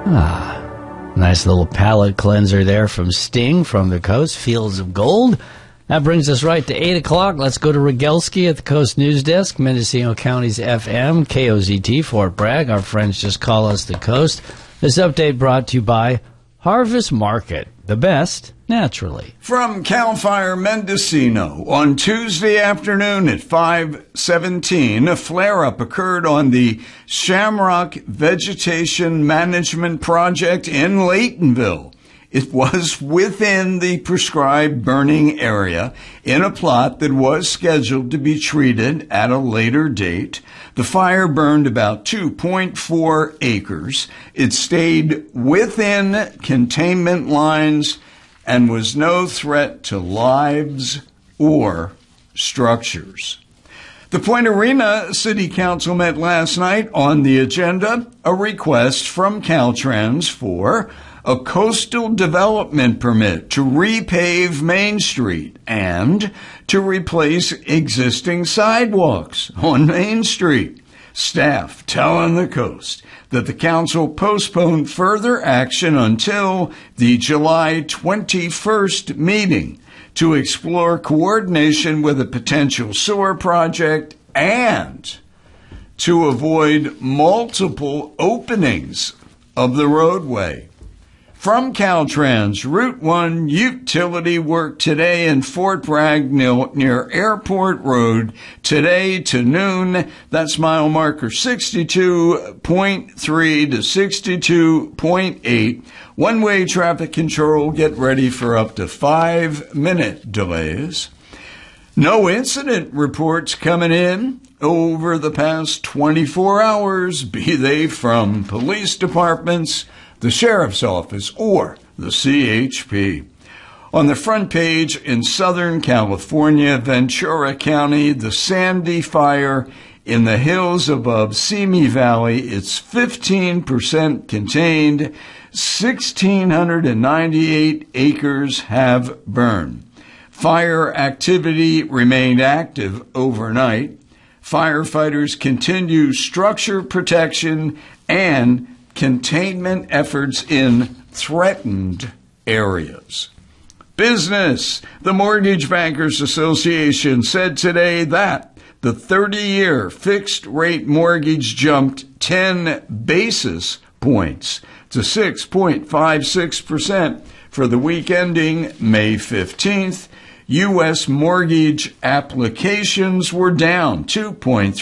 Nice little palate cleanser there from Sting from the Coast, Fields of Gold. That brings us right to 8 o'clock. Let's go to Rogelski at the Coast News Desk, Mendocino County's FM, KOZT, Fort Bragg. Our friends just call us the Coast. This update brought to you by Harvest Market, the best, naturally. From CAL FIRE Mendocino, on Tuesday afternoon at 5:17, a flare-up occurred on the Shamrock Vegetation Management Project in Laytonville. It was within the prescribed burning area in a plot that was scheduled to be treated at a later date. The fire burned about 2.4 acres. It stayed within containment lines and was no threat to lives or structures. The Point Arena City Council met last night. On the agenda, a request from Caltrans for a coastal development permit to repave Main Street and to replace existing sidewalks on Main Street. Staff telling the Coast that the council postponed further action until the July 21st meeting to explore coordination with a potential sewer project and to avoid multiple openings of the roadway. From Caltrans, Route 1 utility work today in Fort Bragg near Airport Road, today to noon. That's mile marker 62.3 to 62.8. One-way traffic control, get ready for up to 5-minute delays. No incident reports coming in over the past 24 hours, be they from police departments, the Sheriff's Office, or the CHP. On the front page in Southern California, Ventura County, the Sandy Fire in the hills above Simi Valley. It's 15% contained. 1,698 acres have burned. Fire activity remained active overnight. Firefighters continue structure protection and containment efforts in threatened areas. Business. The Mortgage Bankers Association said today that the 30-year fixed-rate mortgage jumped 10 basis points to 6.56% for the week ending May 15th. U.S. mortgage applications were down 2.3%.